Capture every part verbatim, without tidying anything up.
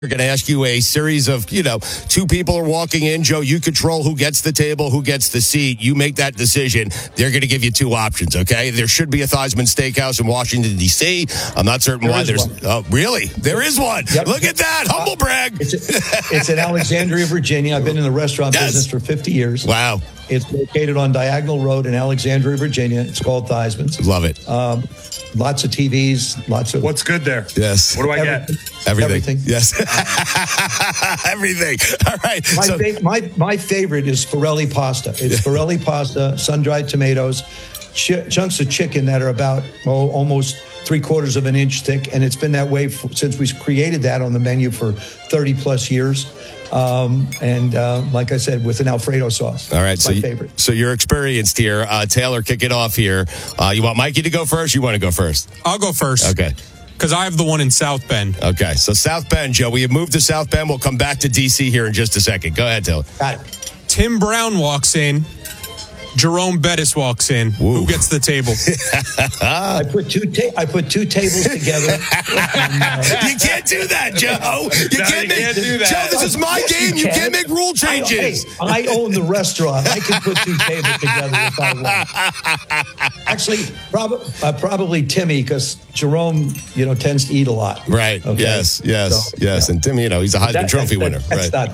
We're going to ask you a series of, you know, two people are walking in. Joe, you control who gets the table, who gets the seat. You make that decision. They're going to give you two options, okay? There should be a Theismann Steakhouse in Washington, D C I'm not certain there why there's... One. Oh, really? There is one. Yep. Look at that. Humble brag. It's, it's in Alexandria, Virginia. I've been in the restaurant yes. business for fifty years. Wow. It's located on Diagonal Road in Alexandria, Virginia. It's called Theismann's. Love it. Um, lots of T Vs, lots of... What's good there? Yes. What do I everything. get? Everything. Everything. Yes. Everything. All right. My, so, fa- my, my favorite is Forelli pasta. It's Forelli pasta, sun-dried tomatoes, ch- chunks of chicken that are about oh, almost three quarters of an inch thick. And it's been that way for, since we created that on the menu for thirty plus years. Um, and uh, like I said, with an Alfredo sauce. All right. So, my you, favorite. so you're experienced here. Uh, Taylor, kick it off here. Uh, you want Mikey to go first? You want to go first? I'll go first. Okay. Because I have the one in South Bend. Okay. So South Bend, Joe. We have moved to South Bend. We'll come back to D C here in just a second. Go ahead, Taylor. Got it. Tim Brown walks in. Jerome Bettis walks in. Woo. Who gets the table? I put two ta- I put two tables together. and, uh, You can't do that, Joe. You, No, can't, you make, can't do that. Joe, this is my Yes, game. you You can. can't make rule changes. I, hey, I own the restaurant. I can put two tables together if I want. Actually, prob- uh, probably Timmy, because Jerome, you know, tends to eat a lot. Right. Okay? Yes. Yes. So, yes. yeah. And Tim, you know, he's a Heisman That- Trophy that- winner. That's right. not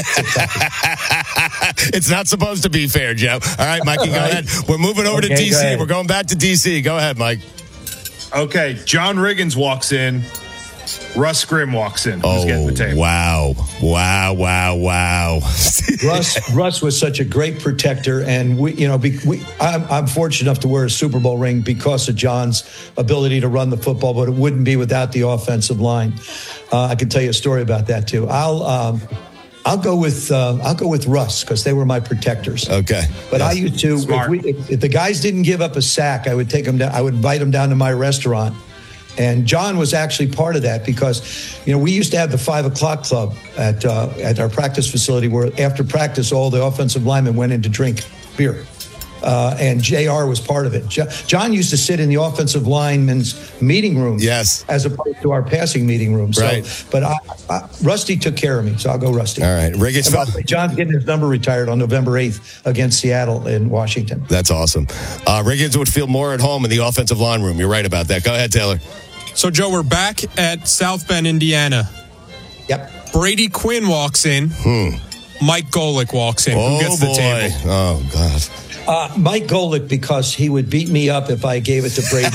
fair. It's not supposed to be fair, Joe. All right, Mikey, go Right. ahead. We're moving over Okay, to D go C. ahead. We're going back to D C. Go ahead, Mike. Okay, John Riggins walks in. Russ Grimm walks in. Who's Oh, getting the table? wow. Wow, wow, wow. Russ Russ was such a great protector, and we, you know, be, we, I'm, I'm fortunate enough to wear a Super Bowl ring because of John's ability to run the football, but it wouldn't be without the offensive line. Uh, I can tell you a story about that too. I'll um, I'll go with uh, I'll go with Russ because they were my protectors. Okay. But Yes. I used to, if, we, if, if the guys didn't give up a sack, I would take them down. I would invite them down to my restaurant. And John was actually part of that because, you know, we used to have the five o'clock club at uh, at our practice facility where after practice, all the offensive linemen went in to drink beer. Uh, and J R was part of it. Jo- John used to sit in the offensive linemen's meeting room, Yes. as opposed to our passing meeting room. So, Right. But I, I, Rusty took care of me, so I'll go Rusty. All right. Riggins And by fell. the way, John's getting his number retired on November eighth against Seattle in Washington. That's awesome. Uh, Riggins would feel more at home in the offensive line room. You're right about that. Go ahead, Taylor. So, Joe, we're back at South Bend, Indiana. Yep. Brady Quinn walks in. Hmm. Mike Golick walks in. Oh, Who gets boy. the table? Oh, God. Uh, Mike Golick, because he would beat me up if I gave it to Brady.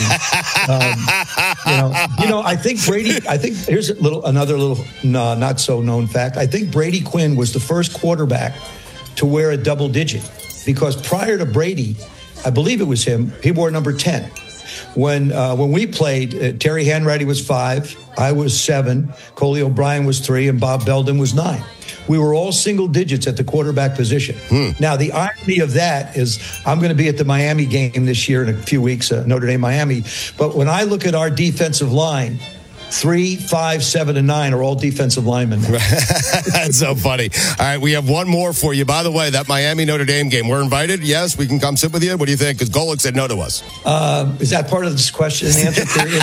um, you know, you know. I think Brady. I think here's a little, another little, no, not so known fact. I think Brady Quinn was the first quarterback to wear a double digit, because prior to Brady, I believe it was him. He wore number ten. When uh, when we played, uh, Terry Hanratty was five, I was seven, Coley O'Brien was three, and Bob Belden was nine. We were all single digits at the quarterback position. Hmm. Now, the irony of that is I'm going to be at the Miami game this year in a few weeks, uh, Notre Dame, Miami. But when I look at our defensive line, three, five, seven, and nine are all defensive linemen. That's so funny. All right, we have one more for you. By the way, that Miami Notre Dame game, we're invited. Yes, we can come sit with you. What do you think? Because Golick said no to us. Uh, is that part of this question and answer period?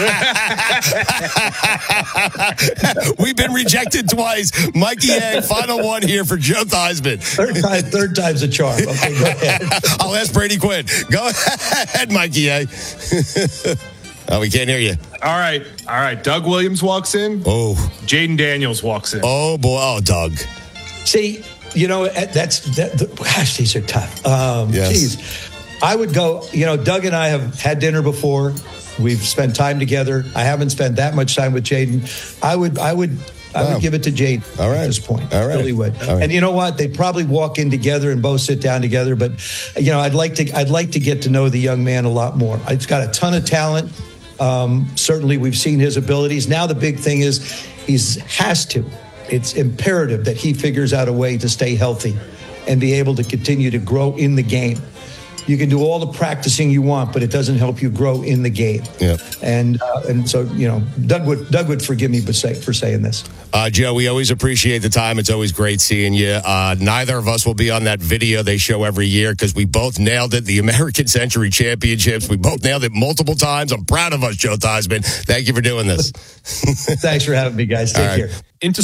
We've been rejected twice. Mikey A, final one here for Joe Theismann. Third time, third time's a charm. Okay, go ahead. I'll ask Brady Quinn. Go ahead, Mikey A. Oh, we can't hear you. All right, all right. Doug Williams walks in. Oh. Jaden Daniels walks in. Oh, boy. Oh, Doug. See, you know, that's, that, the, gosh, these are tough. Um, Yes. Geez. I would go, you know, Doug and I have had dinner before. We've spent time together. I haven't spent that much time with Jaden. I would, I would, I Wow. would give it to Jaden All right. at this point. All right. Really would. All right. And you know what? They'd probably walk in together and both sit down together. But, you know, I'd like to, I'd like to get to know the young man a lot more. He's got a ton of talent. Um, certainly, we've seen his abilities. Now the big thing is he has to. It's imperative that he figures out a way to stay healthy and be able to continue to grow in the game. you can do all the practicing you want, but it doesn't help you grow in the game. Yeah. And uh, and so, you know, Doug would, Doug would forgive me for, say, for saying this. Uh, Joe, we always appreciate the time. It's always great seeing you. Uh, neither of us will be on that video they show every year because we both nailed it. The American Century Championships. We both nailed it multiple times. I'm proud of us, Joe Theismann. Thank you for doing this. Thanks for having me, guys. Take All right. care. Into